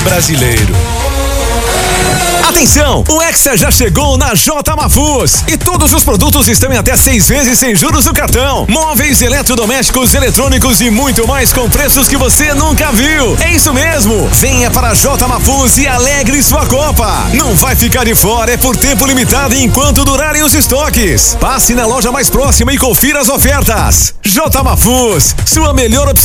brasileiro. Atenção, o Hexa já chegou na J Mafuz e todos os produtos estão em até 6 vezes sem juros no cartão. Móveis, eletrodomésticos, eletrônicos e muito mais com preços que você nunca viu. É isso mesmo, venha para a J Mafuz e alegre sua Copa. Não vai ficar de fora, é por tempo limitado enquanto durarem os estoques. Passe na loja mais próxima e confira as ofertas. J Mafuz, sua melhor opção